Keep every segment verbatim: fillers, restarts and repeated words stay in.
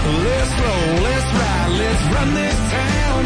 Let's roll, let's ride, let's run this town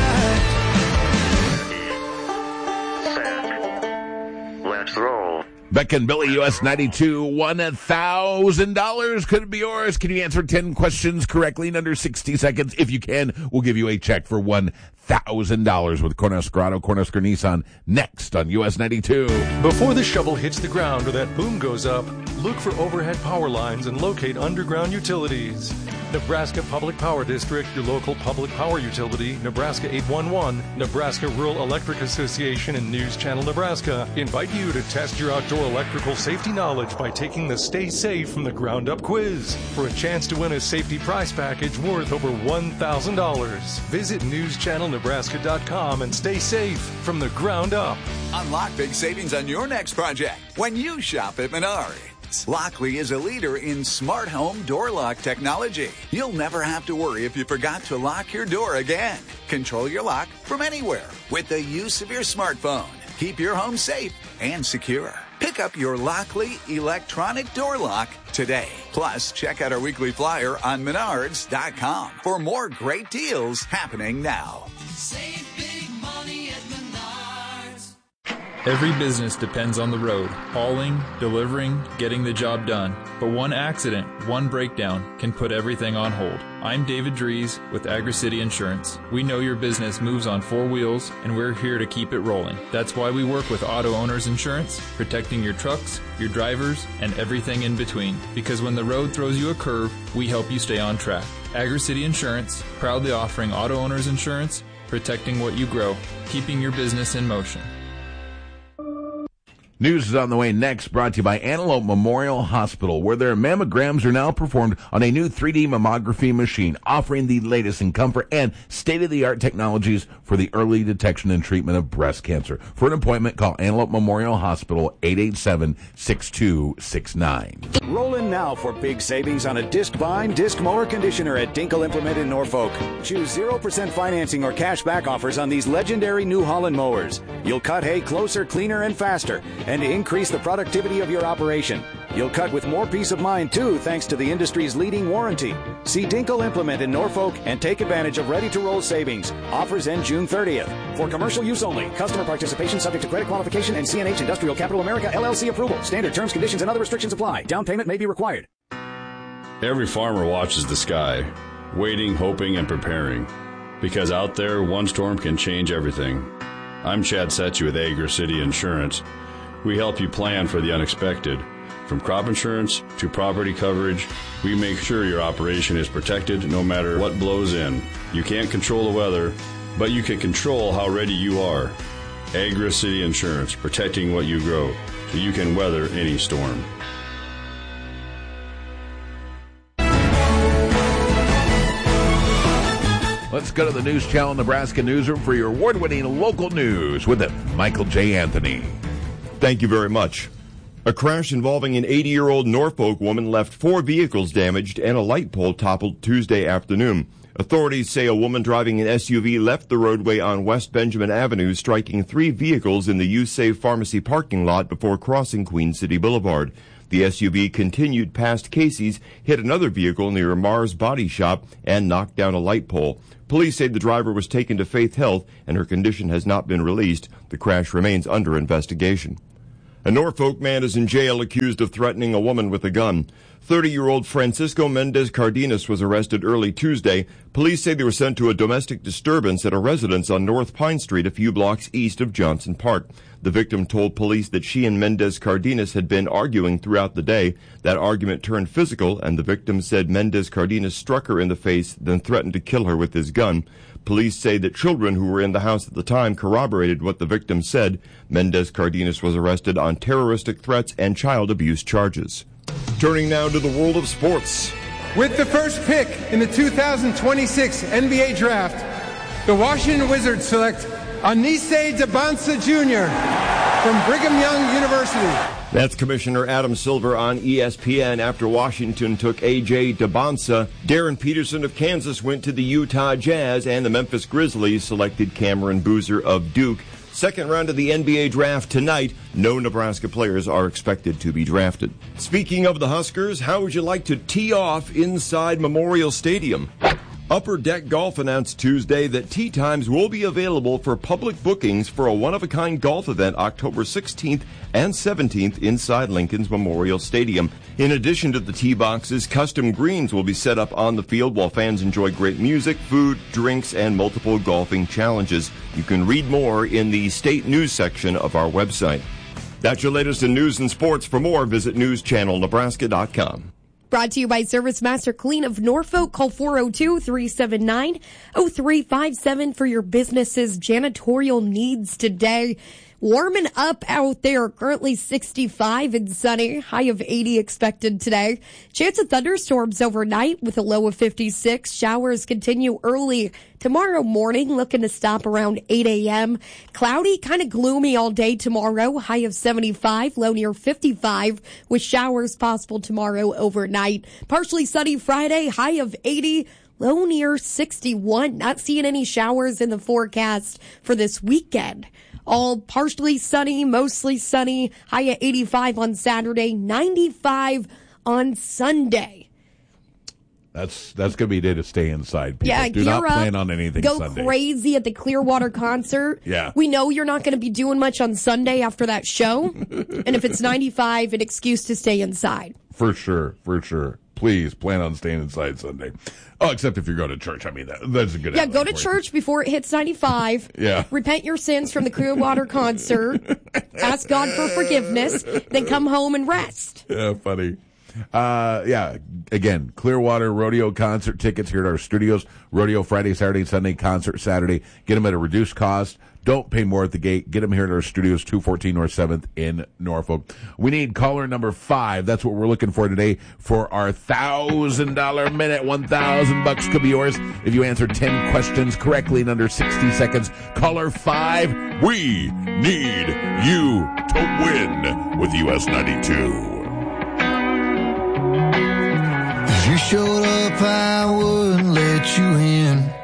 tonight. Set. Let's roll. Beck and Billy, U S ninety-two, one thousand dollars could be yours. Can you answer ten questions correctly in under sixty seconds? If you can, we'll give you a check for one thousand dollars with Cornhusker Auto, Cornhusker Nissan, next on U S ninety-two. Before the shovel hits the ground or that boom goes up, look for overhead power lines and locate underground utilities. Nebraska Public Power District, your local public power utility, Nebraska eight one one, Nebraska Rural Electric Association, and News Channel Nebraska invite you to test your outdoor electrical safety knowledge by taking the Stay Safe from the Ground Up quiz for a chance to win a safety prize package worth over one thousand dollars. Visit news channel nebraska dot com and stay safe from the ground up. Unlock big savings on your next project when you shop at Menards. Lockley is a leader in smart home door lock technology. You'll never have to worry if you forgot to lock your door again. Control your lock from anywhere with the use of your smartphone. Keep your home safe and secure. Pick up your Lockley electronic door lock today. Plus, check out our weekly flyer on menards dot com for more great deals happening now. Save big money at Menards. Every business depends on the road, hauling, delivering, getting the job done. But one accident, one breakdown can put everything on hold. I'm David Dries with AgriCity Insurance. We know your business moves on four wheels, and we're here to keep it rolling. That's why we work with Auto Owners Insurance, protecting your trucks, your drivers, and everything in between. Because when the road throws you a curve, we help you stay on track. AgriCity Insurance, proudly offering Auto Owners Insurance, protecting what you grow, keeping your business in motion. News is on the way next, brought to you by Antelope Memorial Hospital, where their mammograms are now performed on a new three D mammography machine, offering the latest in comfort and state-of-the-art technologies for the early detection and treatment of breast cancer. For an appointment, call Antelope Memorial Hospital, eight eight seven, six two six nine. Roll in now for big savings on a disc bind, disc mower conditioner at Dinkle Implement in Norfolk. Choose zero percent financing or cash back offers on these legendary New Holland mowers. You'll cut hay closer, cleaner, and faster, and increase the productivity of your operation. You'll cut with more peace of mind, too, thanks to the industry's leading warranty. See Dinkle Implement in Norfolk and take advantage of ready-to-roll savings. Offers end June thirtieth. For commercial use only. Customer participation subject to credit qualification and C N H Industrial Capital America, L L C approval. Standard terms, conditions, and other restrictions apply. Down payment may be required. Every farmer watches the sky, waiting, hoping, and preparing. Because out there, one storm can change everything. I'm Chad Setchy with AgriCity Insurance. We help you plan for the unexpected. From crop insurance to property coverage, we make sure your operation is protected no matter what blows in. You can't control the weather, but you can control how ready you are. AgriCity Insurance, protecting what you grow, so you can weather any storm. Let's go to the News Channel Nebraska newsroom for your award-winning local news with it, Michael J. Anthony. Thank you very much. A crash involving an eighty-year-old Norfolk woman left four vehicles damaged and a light pole toppled Tuesday afternoon. Authorities say a woman driving an S U V left the roadway on West Benjamin Avenue, striking three vehicles in the USAVE Pharmacy parking lot before crossing Queen City Boulevard. The S U V continued past Casey's, hit another vehicle near Mars Body Shop, and knocked down a light pole. Police say the driver was taken to Faith Health and her condition has not been released. The crash remains under investigation. A Norfolk man is in jail accused of threatening a woman with a gun. thirty-year-old Francisco Mendez Cardenas was arrested early Tuesday. Police say they were sent to a domestic disturbance at a residence on North Pine Street a few blocks east of Johnson Park. The victim told police that she and Mendez Cardenas had been arguing throughout the day. That argument turned physical, and the victim said Mendez Cardenas struck her in the face, then threatened to kill her with his gun. Police say that children who were in the house at the time corroborated what the victim said. Mendez Cardenas was arrested on terroristic threats and child abuse charges. Turning now to the world of sports. With the first pick in the two thousand twenty-six N B A Draft, the Washington Wizards select Anise Debonsa Junior from Brigham Young University. That's Commissioner Adam Silver on E S P N after Washington took A J Debonsa. Darren Peterson of Kansas went to the Utah Jazz, and the Memphis Grizzlies selected Cameron Boozer of Duke. Second round of the N B A draft tonight. No Nebraska players are expected to be drafted. Speaking of the Huskers, how would you like to tee off inside Memorial Stadium? Upper Deck Golf announced Tuesday that tee times will be available for public bookings for a one-of-a-kind golf event October sixteenth and seventeenth inside Lincoln's Memorial Stadium. In addition to the tee boxes, custom greens will be set up on the field while fans enjoy great music, food, drinks, and multiple golfing challenges. You can read more in the state news section of our website. That's your latest in news and sports. For more, visit news channel nebraska dot com. Brought to you by Service Master Clean of Norfolk. Call four oh two, three seven nine, oh three five seven for your business's janitorial needs today. Warming up out there. Currently sixty-five and sunny. High of eighty expected today. Chance of thunderstorms overnight with a low of fifty-six. Showers continue early tomorrow morning. Looking to stop around eight a.m. Cloudy, kind of gloomy all day tomorrow. High of seventy-five. Low near fifty-five with showers possible tomorrow overnight. Partially sunny Friday. High of eighty. Low near sixty-one. Not seeing any showers in the forecast for this weekend. All partially sunny, mostly sunny. High at eighty-five on Saturday, ninety-five on Sunday. That's that's going to be a day to stay inside. People. Yeah, do gear not up, plan on anything go Sunday. crazy at the Clearwater concert. Yeah. We know you're not going to be doing much on Sunday after that show. And if it's ninety-five, an excuse to stay inside. For sure, for sure. Please plan on staying inside Sunday. Oh, except if you're going to church. I mean, that, that's a good Yeah, outlet go to for you. church before it hits ninety-five. Yeah. Repent your sins from the Clearwater concert. Ask God for forgiveness. Then come home and rest. Yeah, funny. Uh, yeah, again, Clearwater Rodeo concert tickets here at our studios. Rodeo Friday, Saturday, Sunday, concert Saturday. Get them at a reduced cost. Don't pay more at the gate. Get them here at our studios, two fourteen North seventh in Norfolk. We need caller number five. That's what we're looking for today for our one thousand dollars minute. one thousand bucks could be yours if you answer ten questions correctly in under sixty seconds. Caller five, we need you to win with U S ninety-two. If you showed up, I wouldn't let you in.